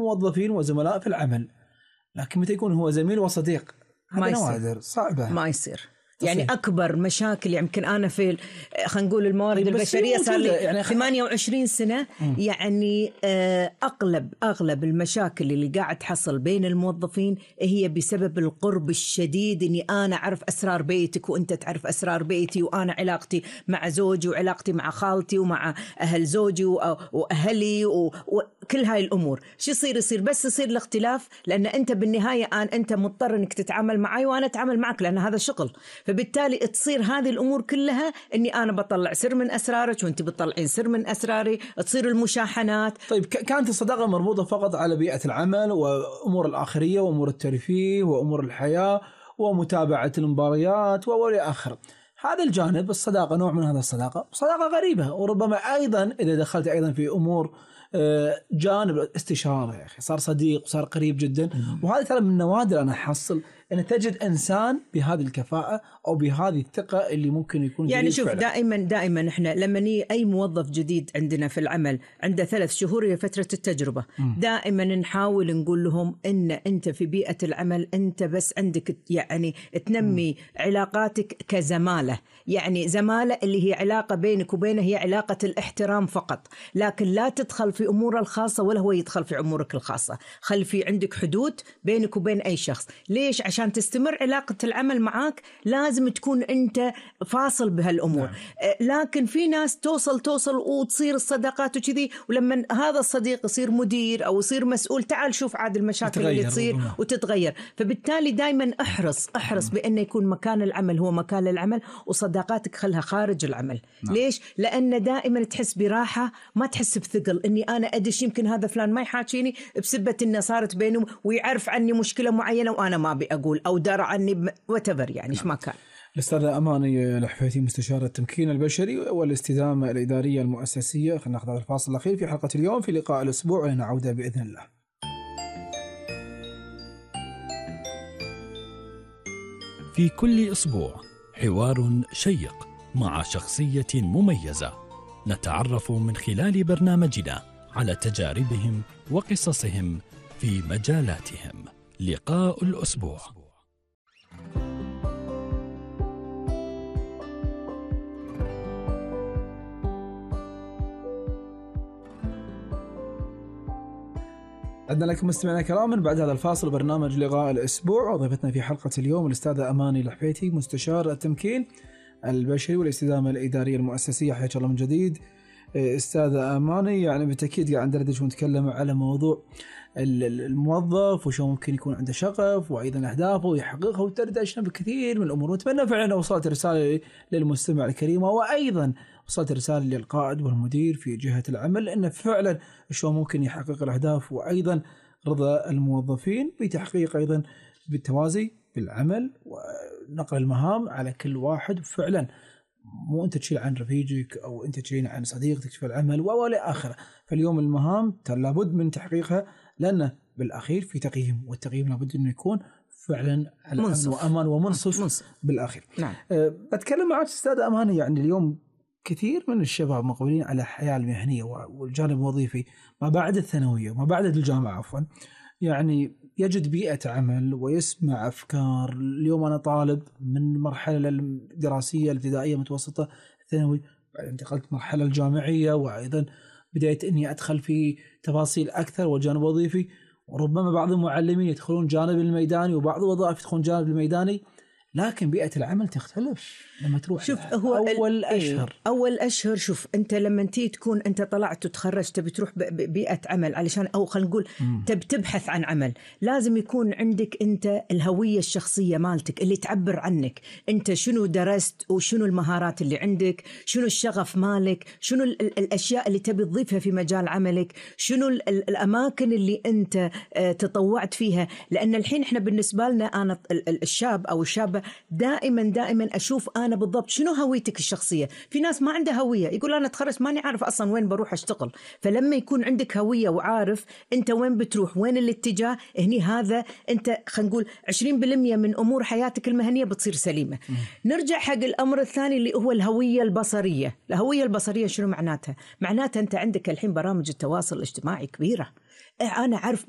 موظفين وزملاء في العمل، لكن متى يكون هو زميل وصديق؟ هذا نوادر صعبة، ما يصير. يعني أكبر مشاكل يمكن أنا في خلينا نقول الموارد البشرية صار لي يعني 28 سنة. يعني أغلب المشاكل اللي قاعد تحصل بين الموظفين هي بسبب القرب الشديد، إني أنا أعرف أسرار بيتك وأنت تعرف أسرار بيتي، وأنا علاقتي مع زوجي وعلاقتي مع خالتي ومع أهل زوجي وأهلي وكل هاي الأمور. شو يصير بس يصير الاختلاف، لأن أنت بالنهاية أنت مضطر إنك تتعامل معي وأنا أتعامل معك، لأن هذا شغل. فبالتالي تصير هذه الأمور كلها إني أنا بطلع سر من أسرارك وأنت بتطلعين سر من أسراري، تصير المشاحنات. طيب كانت الصداقة مربوطة فقط على بيئة العمل وأمور الآخرية وأمور الترفيه وأمور الحياة ومتابعة المباريات وإلى آخره. هذا الجانب الصداقة نوع من هذا الصداقة، صداقة غريبة. وربما أيضا إذا دخلت أيضا في أمور جانب الاستشارة، يا أخي صار صديق وصار قريب جدا. وهذا ترى من نوادر أنا أحصل أن تجد إنسان بهذه الكفاءة أو بهذه الثقة اللي ممكن يكون يعني شوف فعلا. دائما إحنا لما أي موظف جديد عندنا في العمل عنده 3 شهور هي فترة التجربة. دائما نحاول نقول لهم إن أنت في بيئة العمل أنت بس عندك يعني تنمي علاقاتك كزمالة، يعني زمالة اللي هي علاقة بينك وبينه هي علاقة الاحترام فقط، لكن لا تدخل في أمور الخاصة ولا هو يدخل في أمورك الخاصة. خل في عندك حدود بينك وبين أي شخص. ليش؟ عشان تستمر علاقة العمل معاك لازم تكون أنت فاصل بهالأمور. لكن في ناس توصل وتصير الصداقات وكذي، ولما هذا الصديق يصير مدير أو يصير مسؤول، تعال شوف عاد المشاكل اللي تصير وتتغير. فبالتالي دايما احرص بأن يكون مكان العمل هو مكان العمل، وصداقاتك خلها خارج العمل. ليش؟ لأن دائما تحس براحة، ما تحس بثقل إني أنا أدش يمكن هذا فلان ما يحاكيني بسبة إنه صارت بينهم ويعرف عني مشكلة معينة وأنا ما أبي أقول، أو درى عني وتبر يعني إيش ما كان. الأستاذة أماني الحفيتي مستشارة التمكين البشري والاستدامة الإدارية المؤسسية. خلينا نأخذ الفاصل الأخير في حلقة اليوم في لقاء الأسبوع، ولنا عودة بإذن الله. في كل أسبوع حوار شيق مع شخصية مميزة، نتعرف من خلال برنامجنا على تجاربهم وقصصهم في مجالاتهم. لقاء الأسبوع. عدنا لكم مستمعينا الكرام من بعد هذا الفاصل برنامج لقاء الأسبوع، وضيفتنا في حلقة اليوم الأستاذة أماني الحفيتي مستشار التمكين البشري والاستدامة الإدارية المؤسسية. حياك الله من جديد أستاذة أماني. يعني بالتأكيد قاعد ندردش ونتكلم على موضوع الموظف وشو ممكن يكون عنده شغف وأيضا أهدافه ويحققها، وتردشنا بكثير من الأمور. وأتمنى فعلا وصلت رسالة للمستمع الكريم، وأيضا وصلت رسالة للقائد والمدير في جهة العمل أنه فعلا شو ممكن يحقق الأهداف، وأيضا رضا الموظفين بتحقيق أيضا بالتوازي بالعمل ونقل المهام على كل واحد. فعلا مو أنت تشيل عن رفيقك أو أنت تشيل عن صديقتك في العمل وإلى آخره. فاليوم المهام لابد من تحقيقها، لأن بالأخير في تقييم، والتقييم لابد أنه يكون فعلا على أمن وأمان ومنصف بالأخير. نعم. بتكلم معك أستاذ أماني. يعني اليوم كثير من الشباب مقبلين على الحياة المهنية والجانب الوظيفي ما بعد الثانوية وما بعد الجامعة عفوا، يعني يجد بيئة عمل ويسمع أفكار. اليوم أنا طالب من مرحلة الدراسية الابتدائية متوسطة ثانوي، بعدين انتقلت مرحلة الجامعية، وأيضا بدأت أني أدخل في تفاصيل أكثر والجانب الوظيفي. وربما بعض المعلمين يدخلون جانب الميداني وبعض الوظائف يدخلون جانب الميداني، لكن بيئة العمل تختلف لما تروح. شوف هو أول أشهر شوف أنت لما تكون أنت طلعت وتخرجت تبي تروح بيئة عمل علشان، أو خلينا نقول تبي تبحث عن عمل، لازم يكون عندك أنت الهوية الشخصية مالتك اللي تعبر عنك. أنت شنو درست وشنو المهارات اللي عندك، شنو الشغف مالك، شنو الأشياء اللي تبي تضيفها في مجال عملك، شنو الأماكن اللي أنت تطوعت فيها. لأن الحين إحنا بالنسبة لنا أنا الشاب أو الشابة دائما أشوف أنا بالضبط شنو هويتك الشخصية. في ناس ما عنده هوية، يقول أنا تخرجت ماني عارف أصلا وين بروح أشتغل. فلما يكون عندك هوية وعارف أنت وين بتروح وين الاتجاه، هني هذا أنت خلينا نقول 20% من أمور حياتك المهنية بتصير سليمة. نرجع حق الأمر الثاني اللي هو الهوية البصرية. الهوية البصرية شنو معناتها؟ معناتها أنت عندك الحين برامج التواصل الاجتماعي كبيرة. أنا عارف